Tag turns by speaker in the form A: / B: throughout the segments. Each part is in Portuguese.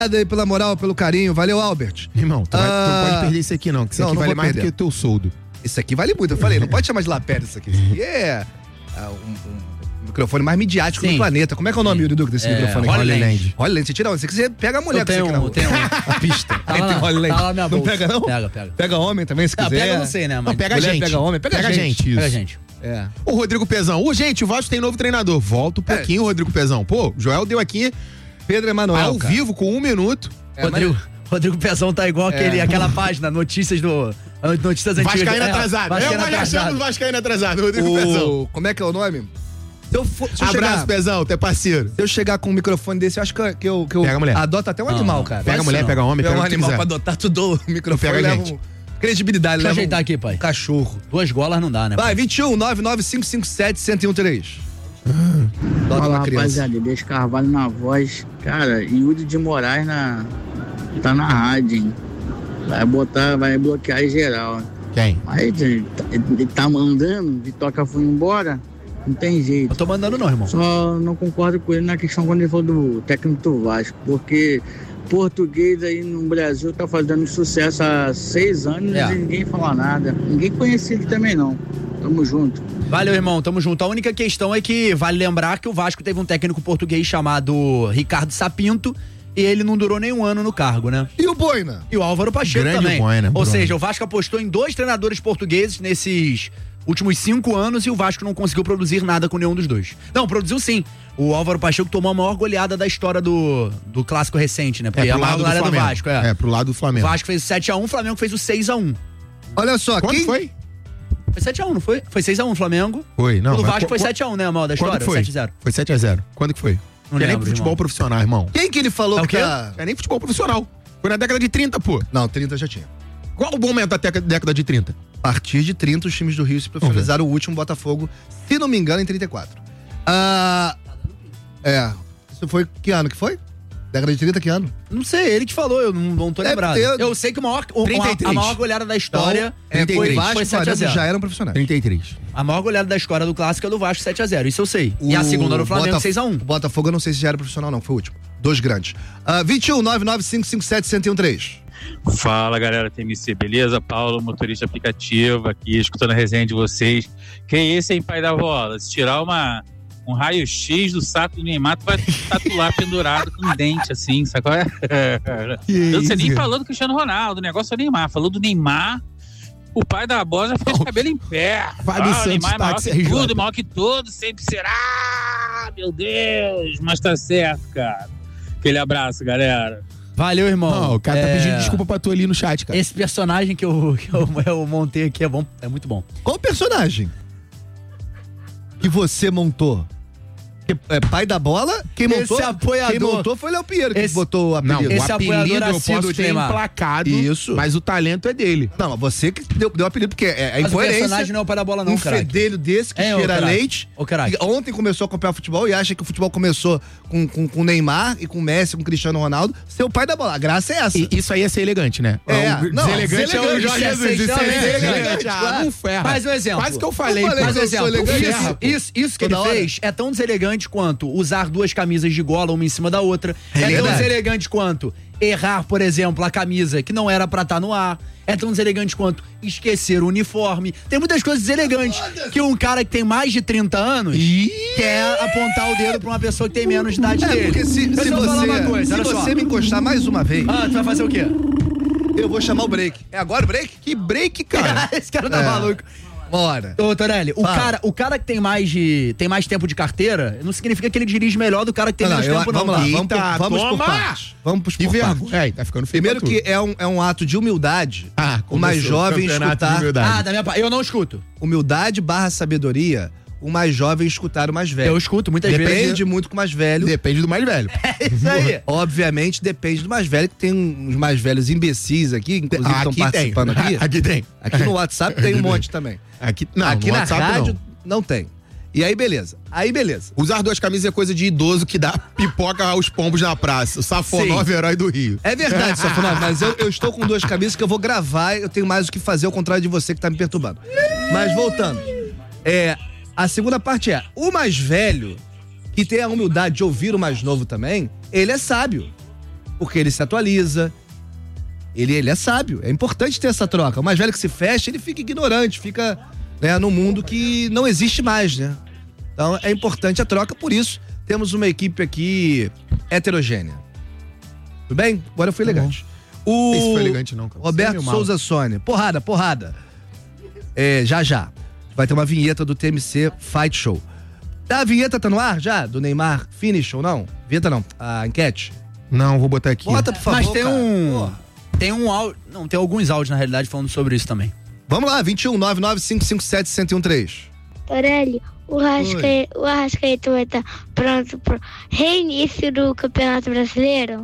A: Aí pela moral, pelo carinho. Valeu, Albert.
B: Irmão, tu não pode perder isso aqui, não. Que isso aqui vale mais do que o teu soldo.
A: Isso aqui vale muito. Eu falei, não pode chamar de lapédia isso aqui. Isso aqui é um microfone mais midiático do planeta. Como é que é o nome, Dudu, desse microfone aqui?
B: Hollyland.
A: Hollyland. Você tira onde? Você pega a mulher com isso aqui na rua. A pista.
C: Tá lá,
A: Hollyland.
C: tá lá minha bolsa.
A: Não pega, não?
C: Pega.
A: Pega homem também, se quiser.
C: Pega eu não sei, né? Mas
B: Não, pega a
A: mulher
B: gente.
A: Pega homem. Pega a gente.
B: Isso.
C: Pega a gente.
A: É.
B: O Rodrigo Pezão. Gente, o Vasco tem novo treinador. Volta um pouquinho, Rodrigo Pezão. Pô, o Joel deu aqui
A: Pedro Emanuel,
B: ao vivo com 1 minuto.
C: Rodrigo Pezão tá igual aquela página, notícias antigas.
B: Vascaíno atrasado. Achamos Vascaíno atrasado, Rodrigo Pezão.
A: Como é que é o nome? Se eu
B: Abraço, Pezão, tu é parceiro.
A: Se eu chegar com um microfone desse, eu acho que eu
B: pega a mulher.
A: adoto até um animal, cara.
B: Pega a mulher, pega homem, pega
A: um animal pra adotar tudo o microfone.
B: Pega a gente.
A: Credibilidade,
C: Deixa eu ajeitar aqui, pai.
A: Cachorro.
C: 2 golas não dá, né?
A: Vai, 21 99557 1013.
D: Fala, rapaziada, Elias Carvalho na voz. Cara, Yuri de Moraes tá na rádio, hein? Vai bloquear em geral.
B: Quem?
D: Aí ele tá mandando, Vitória foi embora, não tem jeito.
C: Eu tô mandando não, irmão.
D: Só não concordo com ele na questão quando ele falou do técnico do Vasco, porque português aí no Brasil tá fazendo sucesso há 6 anos e ninguém fala nada. Ninguém conhecia ele também não. Tamo junto.
C: Valeu, irmão, tamo junto. A única questão é que vale lembrar que o Vasco teve um técnico português chamado Ricardo Sapinto e ele não durou nem 1 ano no cargo, né?
A: E o Boina?
C: E o Álvaro Pacheco
B: Grande
C: também.
B: Boina,
C: Ou seja, o Vasco apostou em 2 treinadores portugueses nesses últimos 5 anos e o Vasco não conseguiu produzir nada com nenhum dos 2. Não, produziu sim. O Álvaro Pacheco tomou a maior goleada da história do clássico recente, né? Porque a maior goleada do Vasco.
B: Pro lado do Flamengo.
C: O Vasco fez o 7-1, o Flamengo fez o 6-1.
A: Olha só,
B: quando foi?
C: Foi 7-1, não foi? Foi 6-1 o Flamengo.
B: Foi, não.
C: O Vasco foi 7-1, né, a maior da história?
B: Quando foi?
C: 7-0.
B: Foi 7-0. Quando que foi?
C: Não
B: é
C: lembro,
B: nem futebol
C: irmão.
B: profissional, irmão.
A: Quem que ele falou que
B: É nem futebol profissional. Foi na década de 30, pô.
A: Não, 30 já tinha.
B: Qual o bom momento da década de 30?
A: A partir de 30, os times do Rio se profissionalizaram o último Botafogo, se não me engano, em 34. Isso foi, que ano que foi? Década de 30, que ano?
C: Não sei, ele que falou, eu não tô lembrado. Eu sei que a maior goleada da história
A: foi
C: Vasco 7-0.
A: Já eram profissionais.
B: 33.
C: A maior goleada da história do Clássico é do Vasco 7-0, isso eu sei. E a segunda do Flamengo 6-1.
A: O Botafogo eu não sei se já era profissional não, foi o último. 2 grandes. 21 99557 1013.
E: Fala, galera TMC, beleza? Paulo, motorista aplicativo aqui, escutando a resenha de vocês. Que é esse, hein, pai da bola? Se tirar um raio-x do saco do Neymar, tu vai tatuar pendurado com um dente, assim, sabe qual é? Eu não sei nem falou do Cristiano Ronaldo, o negócio é o Neymar. Falou do Neymar, o pai da bola já ficou de cabelo em pé.
B: Fábio Santos,
E: Neymar é maior
B: táxi,
E: que
B: RJ.
E: tudo, maior que todos, sempre será. Meu Deus, mas tá certo, cara. Aquele abraço, galera.
C: Valeu, irmão.
B: Não, o cara tá pedindo desculpa pra tu ali no chat, cara.
C: Esse personagem que eu montei aqui é bom, é muito bom.
A: Qual personagem que você montou? É pai da bola? Quem montou?
C: Esse apoiador.
A: Quem montou foi o Léo Pinheiro que botou o apelido.
B: Não, o
C: Esse
B: apelido
C: apoiador
B: eu
C: assíduo
B: posso
C: de
B: ter
C: Neymar.
B: emplacado,
A: Isso.
B: mas o talento é dele.
A: Não, você que deu o apelido, porque é a
C: Mas o
A: incoerência.
C: personagem não é o pai da bola não,
A: Um
C: caralho.
A: fedelho desse que cheira
C: caralho.
A: leite.
C: Ô, caralho.
A: que ontem começou a acompanhar futebol e acha que o futebol começou com o Neymar e com o Messi, com o Cristiano Ronaldo. Ser o pai da bola. A graça é essa.
B: E isso aí é ser elegante, né? Deselegante é o Jorge Jesus. Isso é elegante. Não ferra.
C: Mais um exemplo.
B: Quase que eu falei.
C: Mais um
A: eu sou
C: exemplo.
A: elegante.
C: Isso que ele
A: Toda hora.
C: fez é tão deselegante quanto usar 2 camisas de gola, uma em cima da outra. É tão
A: verdade.
C: deselegante quanto errar, por exemplo, a camisa que não era pra estar no ar. É tão deselegante quanto esquecer o uniforme. Tem muitas coisas deselegantes que um cara que tem mais de 30 anos quer apontar o dedo pra uma pessoa que tem menos de idade dele.
A: Porque se
C: Deixa eu falar uma coisa, olha só.
A: você me encostar mais uma vez,
C: Tu vai fazer o quê?
A: eu vou chamar o break. É agora o break?
B: Que break, cara.
C: Esse cara tá maluco.
A: Bora.
C: Ô, Torelli, o cara que tem mais tempo de carteira, não significa que ele dirige melhor do cara que tem menos tempo, não.
A: Vamos lá,
B: Eita,
A: vamos por
B: toma!
A: partes. Vamos por
B: Que
A: partes.
B: vergonha. Tá ficando feio.
A: Primeiro
B: pra
A: que é um ato de humildade o mais
B: começou o
A: jovem
B: campeonato de
A: escutar.
B: humildade.
C: Da minha parte, eu não escuto.
A: Humildade / sabedoria, o mais jovem escutar o mais velho.
C: Eu escuto tudo vezes.
A: Depende muito com o mais velho.
B: Depende do mais velho.
C: É isso aí.
A: Obviamente depende do mais velho, que tem uns mais velhos imbecis aqui, inclusive estão participando aqui.
B: Aqui tem.
A: Aqui no WhatsApp tem um monte também.
B: Aqui
A: no na
B: WhatsApp
A: rádio não tem. E aí beleza.
B: Usar 2 camisas é coisa de idoso que dá pipoca aos pombos na praça. O Safonov, herói do Rio.
A: É verdade, Safonov, mas eu estou com 2 camisas que eu vou gravar, eu tenho mais o que fazer, ao contrário de você que tá me perturbando. Mas voltando. A segunda parte é, o mais velho, que tem a humildade de ouvir o mais novo também, ele é sábio. porque ele se atualiza. Ele é sábio, é importante ter essa troca. O mais velho que se fecha, ele fica ignorante, fica, né, num mundo que não existe mais, né? Então é importante a troca, por isso temos uma equipe aqui heterogênea. Tudo bem? Agora eu fui elegante.
B: Isso foi elegante não, cara.
A: Roberto Souza Sônia. Porrada. Já. Vai ter uma vinheta do TMC Fight Show. A vinheta tá no ar já? Do Neymar Finish ou não? Vinheta não, a enquete.
B: Não, vou botar aqui.
A: Bota, por favor.
C: Mas tem tem um áudio. Não, tem alguns áudios, na realidade, falando sobre isso também.
A: Vamos lá, 21-99-557-1013.
F: Torelli, o Arrascaeta vai estar pronto pro reinício do Campeonato Brasileiro?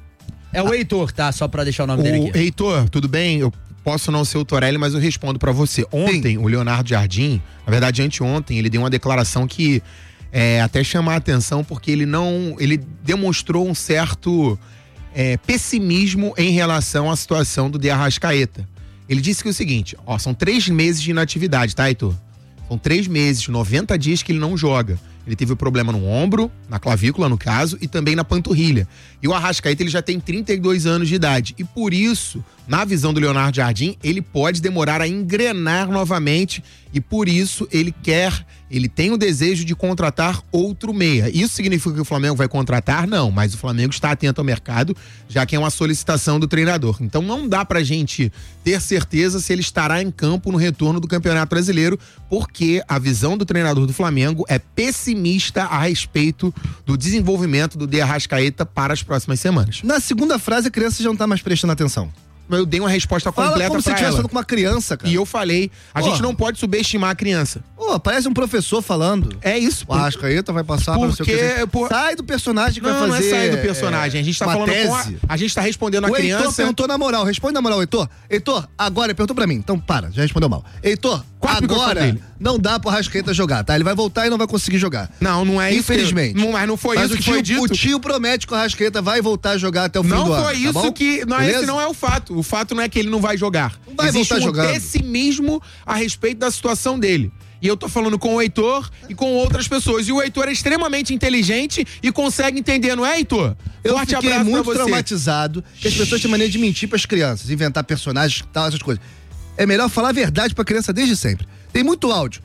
C: É o Heitor, tá? Só pra deixar o nome dele aqui.
B: Heitor, tudo bem? Eu posso não ser o Torelli, mas eu respondo pra você. Ontem, o Leonardo Jardim, na verdade, anteontem, ele deu uma declaração que até chama a atenção, porque ele demonstrou um certo pessimismo em relação à situação do De Arrascaeta. Ele disse que é o seguinte, são 3 meses de inatividade, tá, Heitor? São 3 meses, 90 dias que ele não joga. Ele teve problema no ombro, na clavícula, no caso, e também na panturrilha. E o Arrascaeta, ele já tem 32 anos de idade. E por isso, na visão do Leonardo Jardim, ele pode demorar a engrenar novamente. E por isso, ele tem o desejo de contratar outro meia. Isso significa que o Flamengo vai contratar? Não, mas o Flamengo está atento ao mercado, já que é uma solicitação do treinador. Então não dá pra gente ter certeza se ele estará em campo no retorno do Campeonato Brasileiro, porque a visão do treinador do Flamengo é pessimista a respeito do desenvolvimento do De Arrascaeta para as próximas semanas.
A: Na segunda frase, a criança já não tá mais prestando atenção.
B: Eu dei uma resposta completa pra ela.
A: Como se estivesse falando com uma criança, cara.
B: E eu falei, a gente não pode subestimar a criança.
A: Parece um professor falando.
B: É isso.
A: O Arrascaeta vai passar pra você. Sai do personagem que vai fazer.
B: Não é sair do personagem. A gente tá falando
A: tese.
B: a gente tá respondendo a criança.
A: O Heitor perguntou na moral. Responde na moral, Heitor. Heitor, agora, ele perguntou pra mim. Então já respondeu mal. Heitor, agora não dá pro Arrascaeta jogar, tá? Ele vai voltar e não vai conseguir jogar.
B: Não é isso.
A: Infelizmente.
B: Mas não foi isso que foi dito.
A: O tio promete que o Arrascaeta vai voltar a jogar até o fim do ano.
B: Não foi isso que... Esse não é o fato. O fato não é que ele não vai jogar.
A: Não vai voltar jogando.
B: Existe um pessimismo a respeito da situação dele. E eu tô falando com o Heitor e com outras pessoas. E o Heitor é extremamente inteligente e consegue entender, não é, Heitor?
A: Eu fiquei muito traumatizado que as pessoas têm maneira de mentir pras crianças, inventar personagens e tal, essas coisas. É melhor falar a verdade pra criança desde sempre. Tem muito áudio.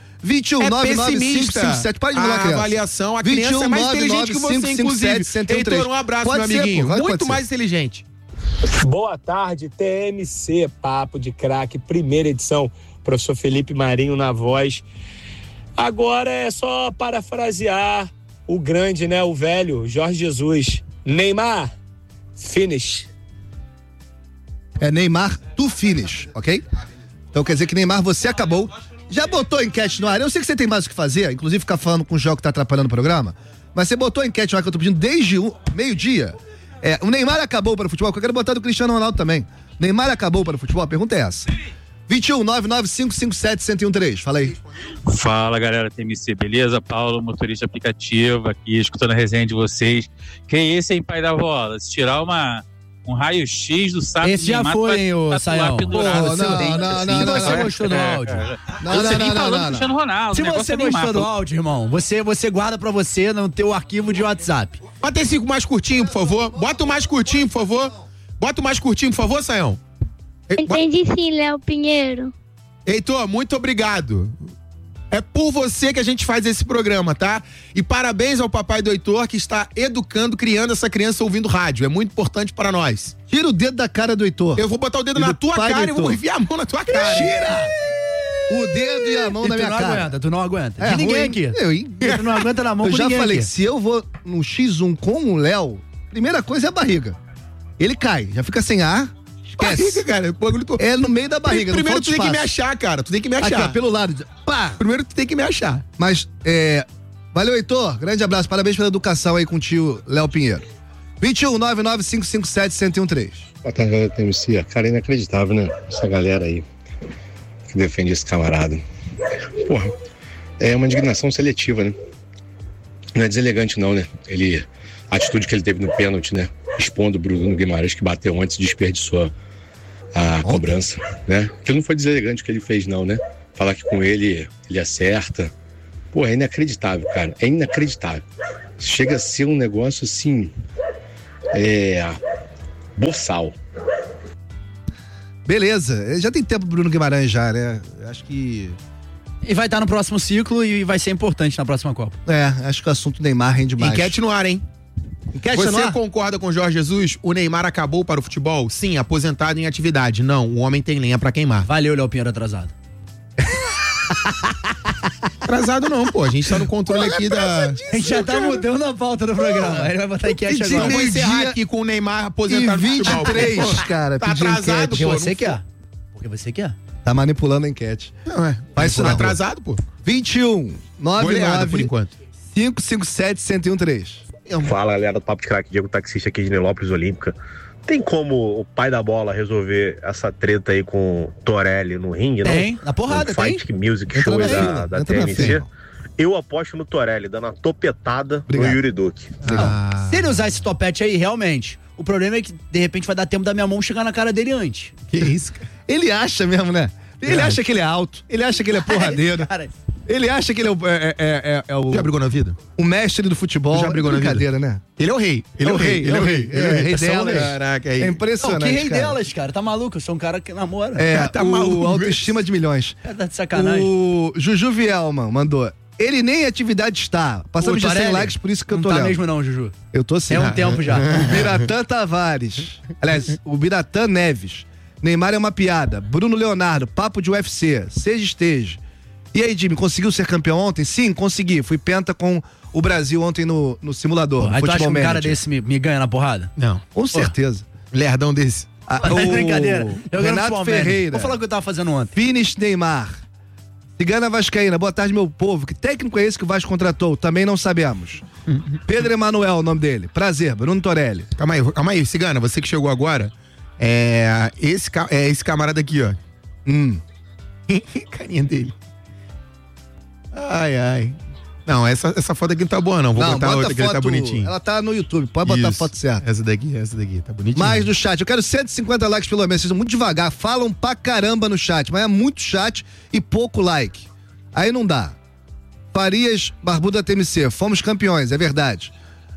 A: 21-99557. Para de enrolar a criança.
B: Avaliação. A criança é mais inteligente que você, inclusive. Heitor, um abraço, meu amiguinho. Muito mais inteligente.
G: Boa tarde, TMC, Papo de Craque, primeira edição. Professor Felipe Marinho na voz. Agora é só parafrasear o grande, né, o velho Jorge Jesus. Neymar, finish.
A: Neymar, tu finish, ok? Então quer dizer que Neymar, você acabou. Já botou a enquete no ar? Eu sei que você tem mais o que fazer, inclusive ficar falando com o jogo que tá atrapalhando o programa, mas você botou a enquete no ar que eu tô pedindo desde meio-dia. O Neymar acabou para o futebol, que eu quero botar do Cristiano Ronaldo também. Neymar acabou para o futebol? A pergunta é essa. 21-99557-1013. Fala aí.
E: Fala, galera, TMC, beleza? Paulo, motorista aplicativo, aqui, escutando a resenha de vocês. Que esse, hein, pai da bola? Se tirar um raio-x do saco
C: esse já foi, hein, ô Sayão?
A: Não.
C: Você gostou do áudio?
E: Não.
C: Se você gostou do áudio, irmão, você guarda pra você no teu arquivo de WhatsApp.
B: Bota esse mais curtinho, por favor. Bota o mais curtinho, por favor, Sayão.
F: Entendi sim, Léo Pinheiro.
B: Heitor, muito obrigado. É por você que a gente faz esse programa, tá? E parabéns ao papai do Heitor que está educando, criando essa criança ouvindo rádio. É muito importante para nós.
A: Tira o dedo da cara do Heitor.
B: Eu vou botar o dedo na tua cara e vou enfiar a mão na tua cara.
A: Tira! O dedo e a mão na minha cara.
C: Tu não aguenta. De ninguém aqui. Tu não aguenta na mão com ninguém.
A: Eu já falei,
C: aqui.
A: Se eu vou no X1 com o Léo, primeira coisa é a barriga. Ele cai, já fica sem ar.
B: Barriga, cara.
A: É no meio da barriga.
B: Primeiro tu tem que me achar, cara. Tu tem que me achar.
A: Aqui, ó, pelo lado. Pá!
B: Primeiro tu tem que me achar.
A: Mas, valeu, Heitor. Grande abraço. Parabéns pela educação aí com o tio Léo Pinheiro. 21-99557-1013.
H: Boa tarde, galera do TMC. Cara, é inacreditável, né? Essa galera aí que defende esse camarada. Porra, é uma indignação seletiva, né? Não é deselegante, não, né? A atitude que ele teve no pênalti, né? Expondo o Bruno Guimarães, que bateu antes e desperdiçou a cobrança, né? Aquilo não foi deselegante o que ele fez, não, né? Falar que com ele acerta. Pô, é inacreditável, cara. É inacreditável. Chega a ser um negócio assim... boçal.
A: Beleza, já tem tempo Bruno Guimarães já, né? Acho que...
C: E vai estar no próximo ciclo e vai ser importante na próxima Copa.
A: Acho que o assunto Neymar rende mais.
B: Enquete no ar, hein? Você concorda com o Jorge Jesus? O Neymar acabou para o futebol? Sim, aposentado em atividade. Não, o homem tem lenha pra queimar.
C: Valeu, Léo Pinheiro atrasado.
B: Atrasado não, pô. A gente tá no controle aqui da...
C: A gente já tá mudando a pauta do programa. Ele vai botar enquete agora.
B: Vamos encerrar aqui com o Neymar aposentado no futebol.
A: 23, cara.
B: Tá atrasado,
C: Porque
B: pô.
C: você quer. Porque você quer.
A: Tá manipulando a enquete.
B: Não,
A: Vai isso
B: tá
A: não.
B: atrasado, pô.
A: 21
B: Goleada, por
A: 99
B: enquanto.
A: 557 1013.
H: Fala, galera do Papo de Craque, Diego Taxista aqui de Nilópolis Olímpica. Tem como o pai da bola resolver essa treta aí com o Torelli no ringue, não?
C: Tem, na porrada, tem.
H: Fight Music Show da TMC. Eu aposto no Torelli, dando uma topetada no Yuri Duque.
C: Se ele usar esse topete aí, realmente, o problema é que, de repente, vai dar tempo da minha mão chegar na cara dele antes.
A: Que isso, cara? Ele acha mesmo, né? Ele acha que ele é alto, ele acha que ele é porradeiro.
C: Cara,
A: Ele acha que ele é o...
B: Já brigou na vida?
A: O mestre do futebol.
B: Já brigou na vida?
A: Brincadeira, né?
B: Ele é o rei.
A: Ele é o rei. Ele é o rei delas.
B: Caraca, aí.
A: É impressionante,
C: não, que rei
A: cara.
C: delas, cara? Tá maluco? Eu sou um cara que namora.
A: Tá maluco. Autoestima de milhões.
C: Tá de sacanagem.
A: O Juju Vielman mandou. Ele nem em atividade está. Passamos de 100 likes, por isso que eu tô
C: Não tá
A: lendo.
C: mesmo não, Juju.
A: Eu tô sim.
C: É um tempo já.
A: Biratã Tavares. Aliás, o Biratã Neves. Neymar é uma piada. Bruno Leonardo, papo de UFC. Seja esteja. E aí, Jimmy, conseguiu ser campeão ontem? Sim, consegui. Fui penta com o Brasil ontem no simulador.
C: Aí tu acha que um
A: Manager.
C: cara desse me ganha na porrada?
B: Não.
A: Com certeza.
B: Lerdão desse.
C: É brincadeira. Eu ganho no
A: Renato
C: futebol
A: Ferreira.
C: manager. Vou falar o que eu tava fazendo ontem.
A: Finish Neymar. Cigana Vascaína, boa tarde, meu povo. Que técnico é esse que o Vasco contratou? Também não sabemos. Pedro Emanuel, o nome dele. Prazer, Bruno Torelli.
B: Calma aí, Cigana, você que chegou agora. Esse camarada aqui, ó. Carinha dele. Ai. Não, essa foto aqui não tá boa, não. Vou botar outra que ele tá bonitinho.
A: Ela tá no YouTube, pode botar a foto certa.
B: Essa daqui, tá bonitinha.
A: Mais do chat, eu quero 150 likes pelo menos. Vocês são muito devagar, falam pra caramba no chat, mas é muito chat e pouco like. Aí não dá. Farias, Barbuda TMC, fomos campeões, é verdade.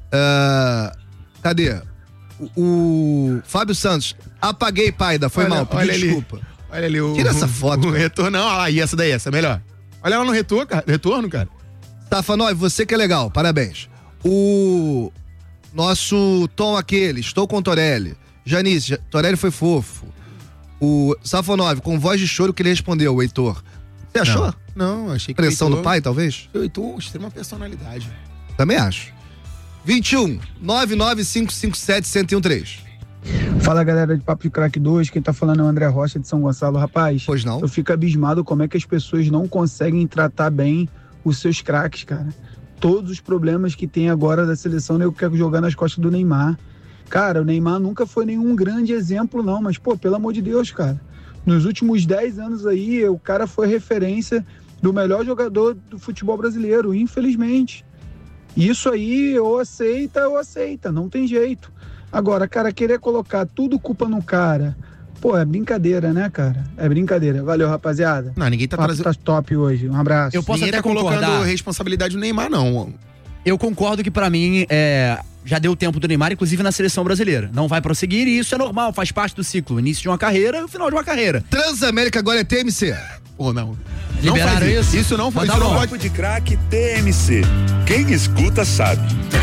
A: Cadê? O Fábio Santos, apaguei, Paida, foi mal, pedi desculpa.
B: Olha ali o...
A: Tira essa foto.
B: O retorno, não, olha lá, e essa daí, essa é melhor. Olha ela no retorno, cara.
A: Tafanov, você que é legal, parabéns. O nosso Tom aquele, estou com o Torelli. Janice, Torelli foi fofo. O Safonov, com voz de choro que ele respondeu, o Heitor. Você achou?
B: Não, achei que
A: pressão do pai, talvez?
B: O Heitor, extrema personalidade.
A: Também acho. 21 99557 1013.
I: Fala, galera de Papo de Craque 2, quem tá falando é o André Rocha de São Gonçalo. Rapaz,
A: pois não.
I: Eu fico abismado como é que as pessoas não conseguem tratar bem os seus craques, cara. Todos os problemas que tem agora da seleção, eu quero jogar nas costas do Neymar. Cara, o Neymar nunca foi nenhum grande exemplo, não, mas, pô, pelo amor de Deus, cara. Nos últimos 10 anos aí, o cara foi referência do melhor jogador do futebol brasileiro, infelizmente. Isso aí, ou aceita, não tem jeito. Agora, cara, querer colocar tudo culpa no cara, pô, é brincadeira, né, cara? É brincadeira. Valeu, rapaziada.
B: Não, ninguém tá trazendo...
I: Tá top hoje. Um abraço.
C: Eu posso
B: ninguém
C: até
B: tá colocando
C: concordar.
B: responsabilidade no Neymar, não.
C: Eu concordo que, pra mim, já deu tempo do Neymar, inclusive na seleção brasileira. Não vai prosseguir e isso é normal, faz parte do ciclo. O início de uma carreira e o final de uma carreira.
A: Transamérica agora é TMC.
B: Pô, não.
C: Liberaram
B: não faz
C: isso?
B: Isso não
C: Manda
B: pode.
C: bom.
J: Papo de Craque TMC. Quem escuta sabe.